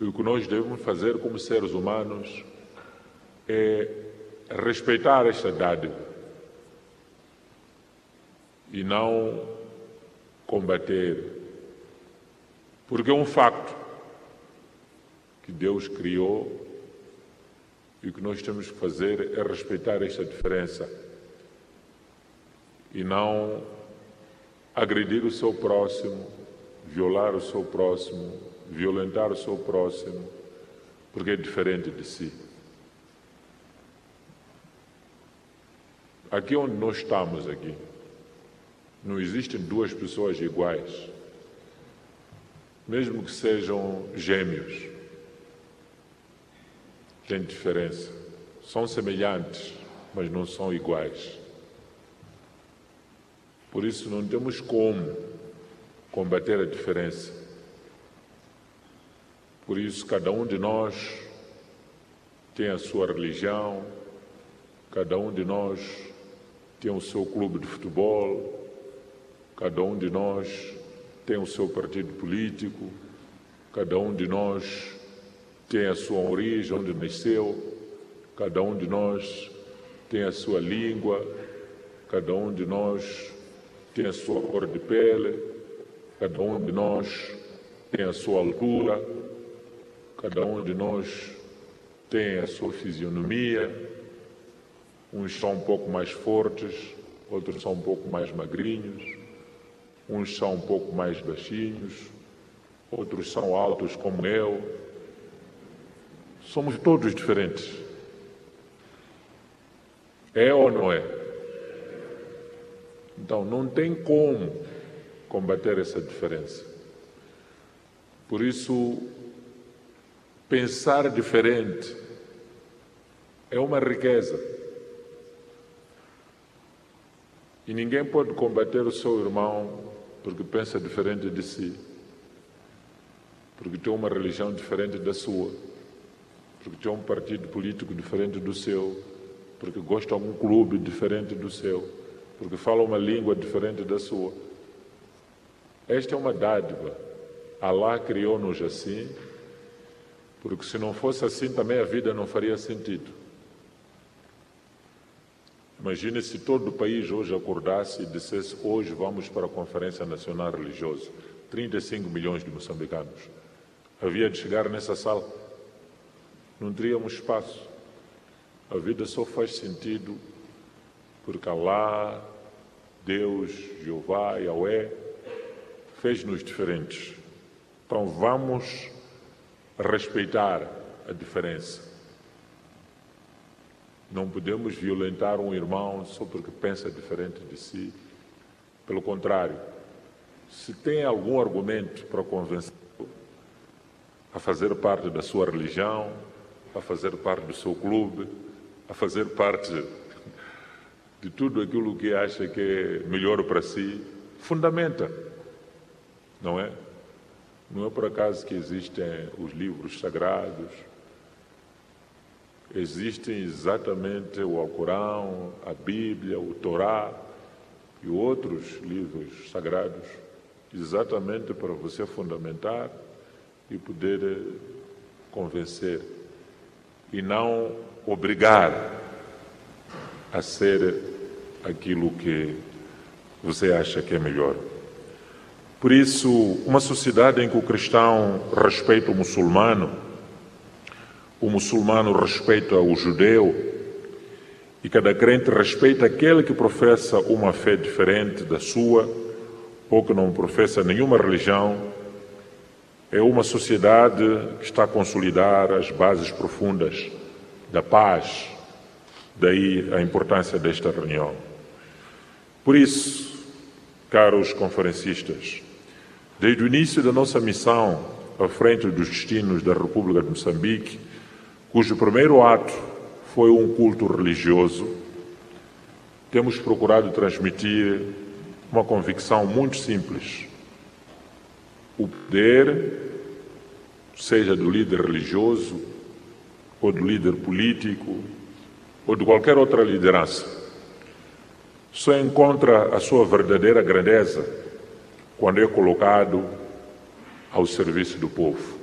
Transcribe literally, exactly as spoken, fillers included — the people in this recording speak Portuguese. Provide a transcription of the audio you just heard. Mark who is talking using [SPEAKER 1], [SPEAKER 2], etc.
[SPEAKER 1] E o que nós devemos fazer como seres humanos é respeitar esta dádiva e não combater, porque é um facto que Deus criou e o que nós temos que fazer é respeitar esta diferença e não agredir o seu próximo, violar o seu próximo, violentar o seu próximo, porque é diferente de si. Aqui onde nós estamos aqui, não existem duas pessoas iguais, mesmo que sejam gêmeos. Tem diferença. São semelhantes, mas não são iguais. Por isso não temos como combater a diferença. Por isso cada um de nós tem a sua religião, cada um de nós tem o seu clube de futebol, cada um de nós tem o seu partido político, cada um de nós tem a sua origem, onde nasceu, cada um de nós tem a sua língua, cada um de nós tem a sua cor de pele, cada um de nós tem a sua altura, cada um de nós tem a sua fisionomia. Uns são um pouco mais fortes, outros são um pouco mais magrinhos, uns são um pouco mais baixinhos, outros são altos como eu. Somos todos diferentes. É ou não é? Então, não tem como combater essa diferença. Por isso, pensar diferente é uma riqueza. E ninguém pode combater o seu irmão porque pensa diferente de si, porque tem uma religião diferente da sua, porque tem um partido político diferente do seu, porque gosta de algum clube diferente do seu, porque fala uma língua diferente da sua. Esta é uma dádiva. Alá criou-nos assim, porque se não fosse assim também a vida não faria sentido. Imagine se todo o país hoje acordasse e dissesse: hoje vamos para a Conferência Nacional Religiosa, trinta e cinco milhões de moçambicanos. Havia de chegar nessa sala, não teríamos espaço. A vida só faz sentido porque Alá, Deus, Jeová, Yahweh, fez-nos diferentes. Então vamos respeitar a diferença. Não podemos violentar um irmão só porque pensa diferente de si. Pelo contrário, se tem algum argumento para convencê-lo a fazer parte da sua religião, a fazer parte do seu clube, a fazer parte de tudo aquilo que acha que é melhor para si, fundamenta, não é? Não é por acaso que existem os livros sagrados. Existem exatamente o Alcorão, a Bíblia, o Torá e outros livros sagrados, exatamente para você fundamentar e poder convencer e não obrigar a ser aquilo que você acha que é melhor. Por isso, uma sociedade em que o cristão respeita o muçulmano, o muçulmano respeita o judeu e cada crente respeita aquele que professa uma fé diferente da sua ou que não professa nenhuma religião, é uma sociedade que está a consolidar as bases profundas da paz. Daí a importância desta reunião. Por isso, caros conferencistas, desde o início da nossa missão à frente dos destinos da República de Moçambique, cujo primeiro ato foi um culto religioso, temos procurado transmitir uma convicção muito simples. O poder, seja do líder religioso, ou do líder político, ou de qualquer outra liderança, só encontra a sua verdadeira grandeza quando é colocado ao serviço do povo.